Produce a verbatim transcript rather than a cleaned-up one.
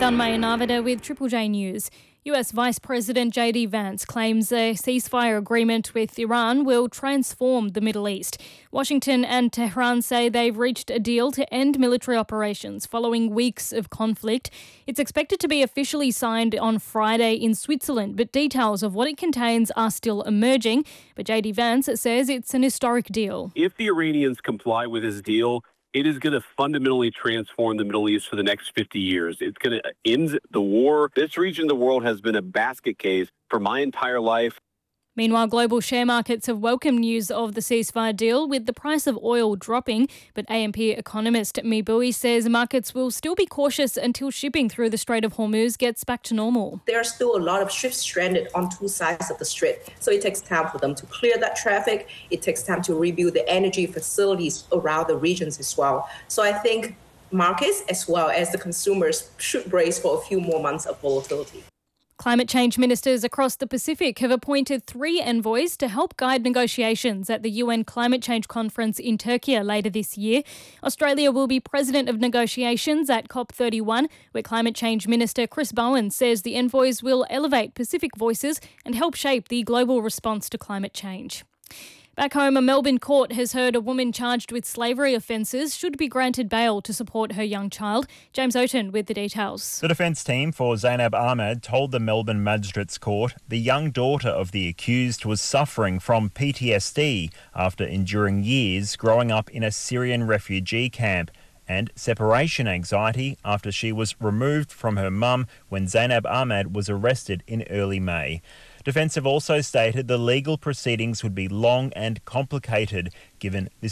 Tanmay Navada with Triple J News. U S Vice President J D Vance claims a ceasefire agreement with Iran will transform the Middle East. Washington and Tehran say they've reached a deal to end military operations following weeks of conflict. It's expected to be officially signed on Friday in Switzerland, but details of what it contains are still emerging. But J D Vance says it's an historic deal. If the Iranians comply with this deal, it is going to fundamentally transform the Middle East for the next fifty years. It's going to end the war. This region of the world has been a basket case for my entire life. Meanwhile, global share markets have welcomed news of the ceasefire deal, with the price of oil dropping. But A M P economist Mi Bui says markets will still be cautious until shipping through the Strait of Hormuz gets back to normal. There are still a lot of ships stranded on two sides of the strait, so it takes time for them to clear that traffic. It takes time to rebuild the energy facilities around the regions as well. So I think markets as well as the consumers should brace for a few more months of volatility. Climate change ministers across the Pacific have appointed three envoys to help guide negotiations at the U N Climate Change Conference in Turkey later this year. Australia will be president of negotiations at COP thirty-one, where Climate Change Minister Chris Bowen says the envoys will elevate Pacific voices and help shape the global response to climate change. Back home, a Melbourne court has heard a woman charged with slavery offences should be granted bail to support her young child. James Oaten with the details. The defence team for Zainab Ahmed told the Melbourne Magistrates Court the young daughter of the accused was suffering from P T S D after enduring years growing up in a Syrian refugee camp, and separation anxiety after she was removed from her mum when Zainab Ahmed was arrested in early May. Defence have also stated the legal proceedings would be long and complicated given this